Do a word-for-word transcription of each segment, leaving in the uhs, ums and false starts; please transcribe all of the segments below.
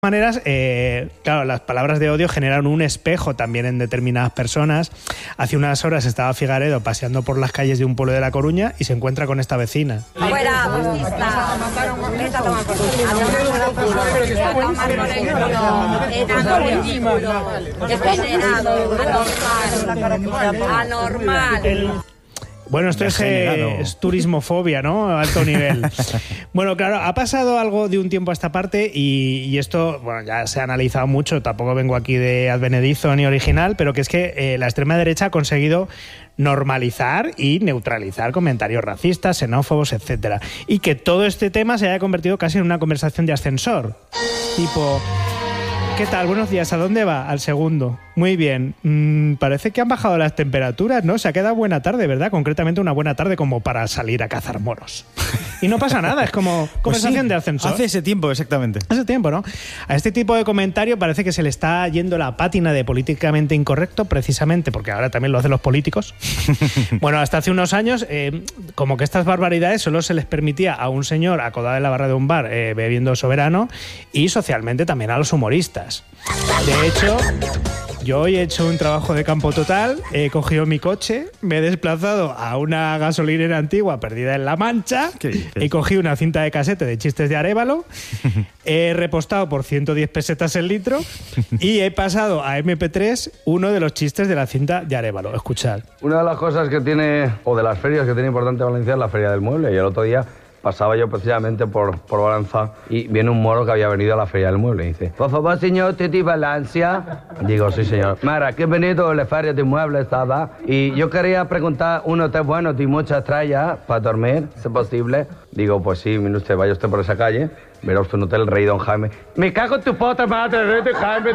maneras, eh, claro, las palabras de odio generan un espejo también en determinadas personas. Hace unas horas estaba Figaredo paseando por las calles de un pueblo de La Coruña y se encuentra con esta vecina. Fuera, fascista. Vete a tomar por culo. Anormal. Bueno, esto es, eh, es turismofobia, ¿no? A alto nivel. Bueno, claro, ha pasado algo de un tiempo a esta parte y, y esto, bueno, ya se ha analizado mucho, tampoco vengo aquí de advenedizo ni original, pero que es que eh, la extrema derecha ha conseguido normalizar y neutralizar comentarios racistas, xenófobos, etcétera. Y que todo este tema se haya convertido casi en una conversación de ascensor. Tipo, ¿qué tal? Buenos días, ¿a dónde va? Al segundo. Muy bien. Mm, parece que han bajado las temperaturas, ¿no? Se ha quedado buena tarde, ¿verdad? Concretamente una buena tarde como para salir a cazar moros. Y no pasa nada, es como conversación pues sí, de ascensor. Hace ese tiempo, exactamente. Hace tiempo, ¿no? A este tipo de comentario parece que se le está yendo la pátina de políticamente incorrecto, precisamente porque ahora también lo hacen los políticos. Bueno, hasta hace unos años, eh, como que estas barbaridades solo se les permitía a un señor acodado en la barra de un bar eh, bebiendo soberano y socialmente también a los humoristas. De hecho, yo hoy he hecho un trabajo de campo total, he cogido mi coche, me he desplazado a una gasolinera antigua perdida en La Mancha, he cogido una cinta de casete de chistes de Arévalo, he repostado por ciento diez pesetas el litro y he pasado a eme pe tres uno de los chistes de la cinta de Arévalo. Escuchad. Una de las cosas que tiene, o de las ferias que tiene importante Valencia es la Feria del Mueble, y el otro día pasaba yo precisamente por, por Balanza y viene un moro que había venido a la Feria del Mueble y dice: por favor, señor, ¿usted de Valencia? Digo, sí, señor. Mara, que he venido a la Feria del Mueble, estaba, y yo quería preguntar un hotel bueno de muchas estrellas para dormir, si es posible. Digo, pues sí, mire usted, vaya usted por esa calle, verá usted un hotel Rey Don Jaime. Me cago en tu puta madre, Rey Don Jaime.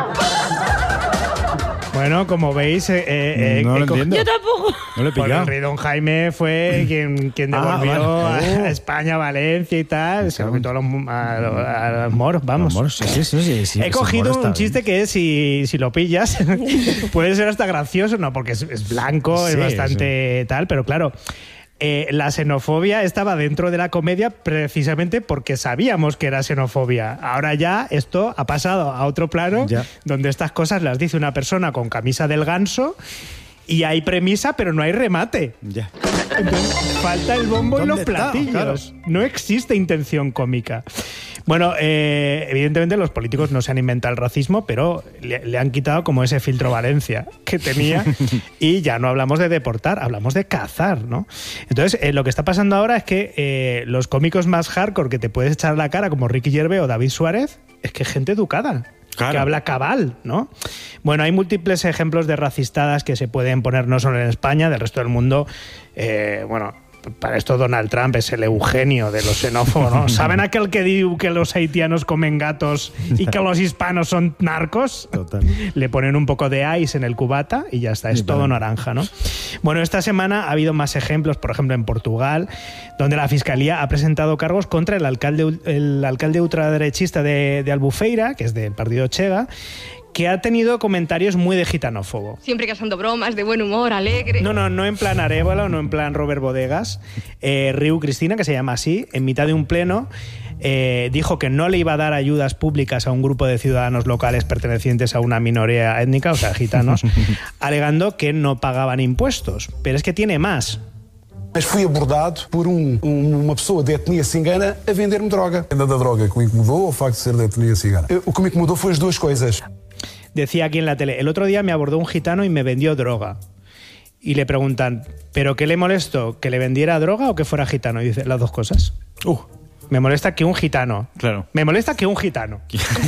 Bueno, como veis, eh, eh, no eh, lo co- entiendo. Yo tampoco. No lo he Porque pillado. el rey Don Jaime fue quien, quien Ah, devolvió vale. a España, Valencia y tal. Se lo quitó a los, a, los- a los moros, vamos. Los moros, sí, sí, sí, sí, sí, He ese cogido moro está un chiste bien. que si, si lo pillas puede ser hasta gracioso, no, porque es, es blanco, es Sí, bastante tal, pero claro, eh, la xenofobia estaba dentro de la comedia precisamente porque sabíamos que era xenofobia. Ahora ya esto ha pasado a otro plano, Ya. donde estas cosas las dice una persona con camisa del ganso y hay premisa, pero no hay remate. Ya. Entonces, falta el bombo y los ¿Dónde está? platillos. No existe intención cómica. Bueno, eh, evidentemente los políticos no se han inventado el racismo, pero le, le han quitado como ese filtro Valencia que tenía y ya no hablamos de deportar, hablamos de cazar, ¿no? Entonces, eh, lo que está pasando ahora es que eh, los cómicos más hardcore que te puedes echar a la cara, como Ricky Gervais o David Suárez, es que es gente educada. Claro. Que habla cabal, ¿no? Bueno, hay múltiples ejemplos de racistadas que se pueden poner no solo en España, del resto del mundo. Eh, bueno, para esto Donald Trump es el Eugenio de los xenófobos, ¿no? ¿Saben aquel que diu que los haitianos comen gatos y que los hispanos son narcos? Total. Le ponen un poco de ice en el cubata y ya está, es Sí, todo vale. naranja, ¿no? Bueno, esta semana ha habido más ejemplos, por ejemplo, en Portugal, donde la Fiscalía ha presentado cargos contra el alcalde, el alcalde ultraderechista de, de Albufeira, que es del partido Chega, que ha tenido comentarios muy de gitanófobo. Siempre casando bromas, de buen humor, alegre. No, no, no en plan Arévalo, no en plan Robert Bodegas. Eh, Riu Cristina, que se llama así, en mitad de un pleno, eh, dijo que no le iba a dar ayudas públicas a un grupo de ciudadanos locales pertenecientes a una minoría étnica, o sea, gitanos, alegando que no pagaban impuestos. Pero es que tiene más. Mas fui abordado por um, um, uma pessoa de etnia cigana a vender-me droga. A venda da droga que me incomodou ou o facto de ser de etnia cigana? O que me incomodou foi as duas coisas. Decía aquí en la tele, el otro día me abordó un gitano y me vendió droga. Y le preguntan, ¿pero qué le molestó? ¿Que le vendiera droga o que fuera gitano? Y dice, las dos cosas. Uh, Me molesta que un gitano. Claro. Me molesta que un gitano.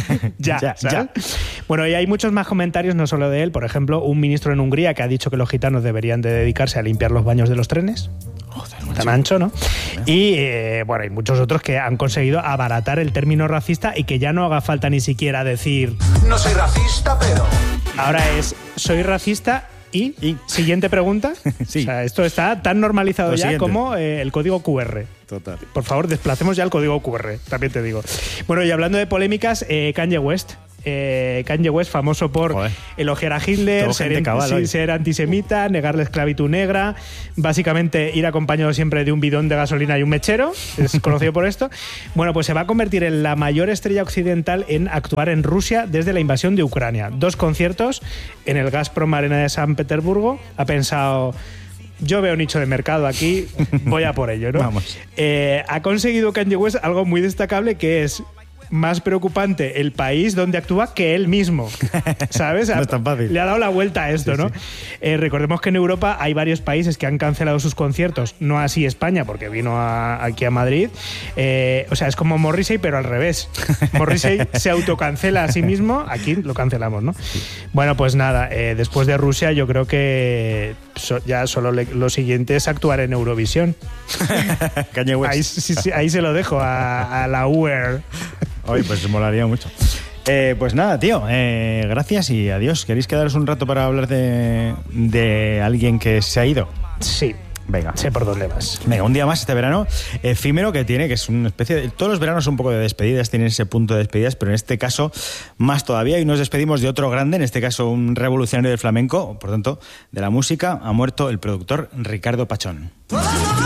ya, Ya, ¿sabes? ya. Bueno, y hay muchos más comentarios, no solo de él. Por ejemplo, un ministro en Hungría que ha dicho que los gitanos deberían de dedicarse a limpiar los baños de los trenes. joder, macho. Tan ancho, ¿no? Y eh, bueno, hay muchos otros que han conseguido abaratar el término racista y que ya no haga falta ni siquiera decir No soy racista, pero... ahora es soy racista y, Y- siguiente pregunta. Sí. O sea, esto está tan normalizado Lo ya siguiente. como eh, el código cu erre. Total. Por favor, desplacemos ya el código cu erre, también te digo. Bueno, y hablando de polémicas, eh, Kanye West Eh, Kanye West, famoso por Joder. elogiar a Hitler, ser, cabal, sí, ser antisemita, negar la esclavitud negra, básicamente ir acompañado siempre de un bidón de gasolina y un mechero, es conocido por esto. Bueno, pues se va a convertir en la mayor estrella occidental en actuar en Rusia desde la invasión de Ucrania. Dos conciertos en el Gazprom Arena de San Petersburgo. Ha pensado... Yo veo nicho de mercado aquí, voy a por ello, ¿no? Vamos. Eh, ha conseguido Kanye West algo muy destacable, que es más preocupante el país donde actúa que él mismo, ¿sabes? No es tan fácil. Le ha dado la vuelta a esto, Sí, ¿no? sí. Eh, recordemos que en Europa hay varios países que han cancelado sus conciertos, no así España, porque vino a- aquí a Madrid. Eh, o sea, es como Morrissey, pero al revés. Morrissey se autocancela a sí mismo, aquí lo cancelamos, ¿no? Bueno, pues nada, eh, después de Rusia yo creo que so- ya solo le- lo siguiente es actuar en Eurovisión. Kanye West. Ahí, sí, sí, ahí se lo dejo a, a la U E R. Oye, pues molaría mucho. Eh, pues nada, tío, eh, gracias y adiós. ¿Queréis quedaros un rato para hablar de, de alguien que se ha ido? Sí, Venga. sé por dónde vas. Venga, un día más este verano efímero que tiene, que es una especie de... Todos los veranos son un poco de despedidas, tienen ese punto de despedidas, pero en este caso más todavía. Y nos despedimos de otro grande, en este caso un revolucionario del flamenco, por tanto, de la música. Ha muerto el productor Ricardo Pachón.